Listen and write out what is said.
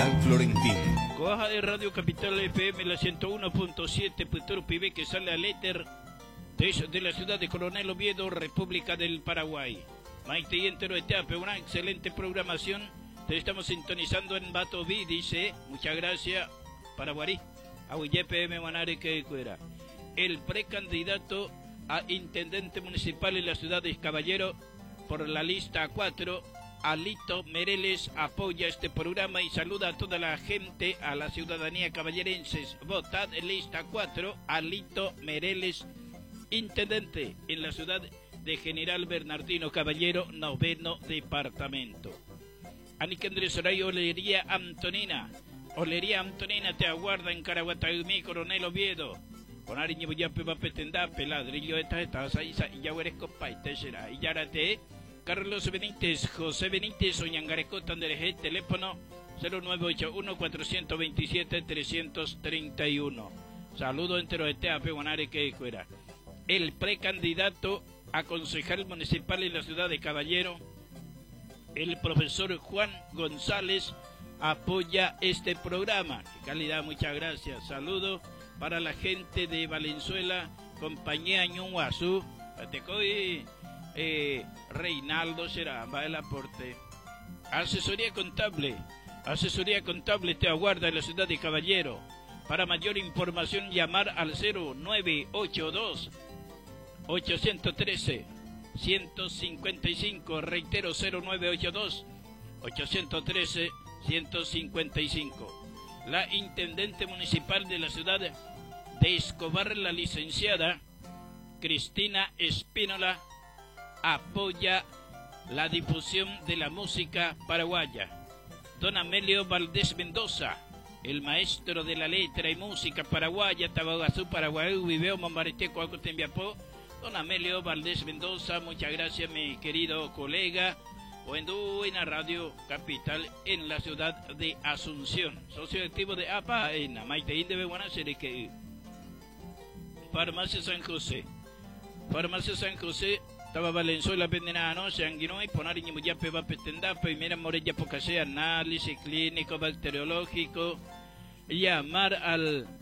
Capital Florentín. Coaja de Radio Capital FM, la 101.7, Puerto Pibe, que sale al éter de la ciudad de Coronel Oviedo, República del Paraguay. Maite y entero de Teape, una excelente programación. Te estamos sintonizando en Batoví, dice, muchas gracias, Paraguarí. PM Manare que fuera. El precandidato a intendente municipal en la ciudad de Caballero por la lista 4, Alito Mereles, apoya este programa y saluda a toda la gente, a la ciudadanía caballerenses. Votad en lista 4, Alito Mereles, intendente en la ciudad de General Bernardino Caballero, 9º departamento. Anicandre Soray, Olería Antonina. Olería Antonina te aguarda en Caraguatayumí, Coronel Oviedo. Con Ariño Buyape, Papetendape, Ladrillo, estas ahí, y ya eres compa, y te será. Y ya Carlos Benítez, José Benítez, Oñangareco, Tandereje, teléfono 0981-427-331. Saludo entero de Teape, Guanare, que fuera. El precandidato a concejal municipal en la ciudad de Caballero, el profesor Juan González, apoya este programa. Qué calidad, muchas gracias. Saludo para la gente de Valenzuela, compañía Ñuazú, Patecoy, Reinaldo Seramba, el aporte. Asesoría contable te aguarda en la ciudad de Caballero. Para mayor información, llamar al 0982-813-155, reitero 0982-813-155. La intendente municipal de la ciudad de Escobar, la licenciada Cristina Espínola, apoya la difusión de la música paraguaya. Don Amelio Valdés Mendoza, el maestro de la letra y música paraguaya, Tabagazú, Paraguay, Viveo, Mambareteco, Acotembiapó. Don Amelio Valdés Mendoza, muchas gracias, mi querido colega. Oendú en la Radio Capital en la ciudad de Asunción. Socio activo de APA en Maiteín de Beguanacerique. Farmacia San José. Farmacia San José. Estaba Valenzuela Pendenano, Sanguinoy, Ponariño Muyape, Vapetendape, y Mira Morella Pocasea, análisis clínico, bacteriológico. Llamar al